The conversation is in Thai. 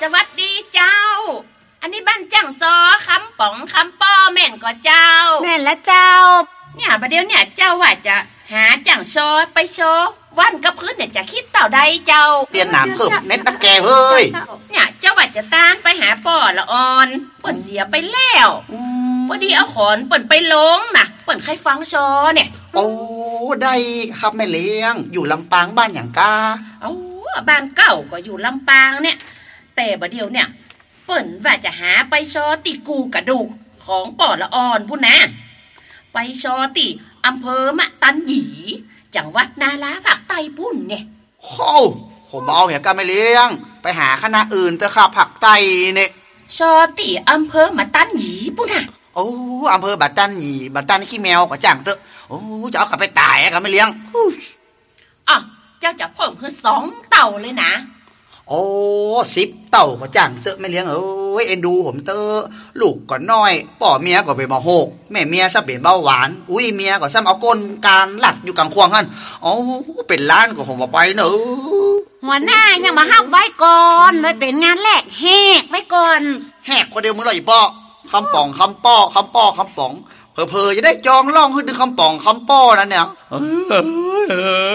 สวัสดีเจ้าอันนี้บ้านจ้างซอคำป๋องคำป้อแม่นก็เจ้าแม่นและเจ้าเนี่ยประเดี๋ยวเนี่ยเจ้าว่าจะหาจ้างซอไปโชว์วันกับพื้นเนี่ยจะคิดต่อใดเจ้าเตียนหนามเพิ่มเน็ตนักแกเฮ้ยเนี่ยเจ้าว่าจะตานไปหาป่อละออนเปิ่นเสียไปแล้วพอดีเอาขอนเปิ่นไปลงนะเปิ่นใครฟังซอเนี่ยโอ้ได้ครับแม่เลี้ยงอยู่ลำปางบ้านอย่างกาเอาบ้านเก่าก็อยู่ลำปางเนี่ยแต่ประเดี๋ยวเนี่ยเปิ่นว่าจะหาไปซอติกูกระดูกของป่อละออนพู้นะไปซอติอำเภอมะตันหยีจังหวัดนาราภาคใต้พุ่นเนี่ยโอ้ผมเอาอย่างกันไม่เลี้ยงไปหาคณะอื่นเถอะครับผักไตเนี่ยซอติอำเภอมะตันหยีพุ่นนะโอ้อำเภอบัตตันหยีบัตตันขี้แมวก็จังเถอะโอ้จะเอากลับไปตายกันไม่เลี้ยงอ๋อเจ้าจะเพิ่มคือ2 เต่าเลยนะโอ้10 เต่าก็จังเถอะไม่เลี้ยงเอ้ยเอ็นดูผมเถอะลูกก็น้อยป่อเมียก็ไปมาโหกแม่เมียซะเป็นเบาหวานอุ้ยเมียก็ซ้ำเอาก้นการหลัดอยู่กลางควงหั่นโอ้เป็นล้านก็ผมไปเนอะหัวหน้ายังมาหับไว้ก่อนเลยเป็นงานแรกแหกไว้ก่อนแหกคนเดียวมึงเลยป่อคำป่องคำป้อคำป้อคำป่องเพอจะได้จองล่องให้ดึงคำป่องคำป้อนั่นเนี่ย